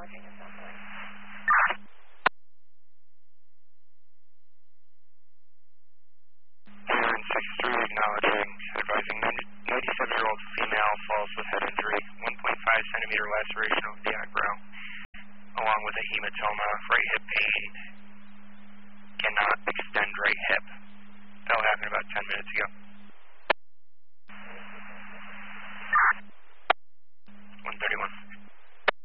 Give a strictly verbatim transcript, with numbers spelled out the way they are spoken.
acknowledging assembly. Aaron six three acknowledging, advising ninety-seven-year-old female falls with head injury, one point five centimeter laceration of the eyebrow, along with a hematoma, right hip pain,